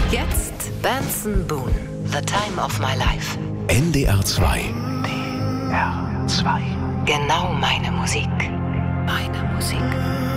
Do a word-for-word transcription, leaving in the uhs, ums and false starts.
Jetzt Benson Boone, The Time of My Life. N D R zwei. N D R zwei. Genau meine Musik. Meine Musik.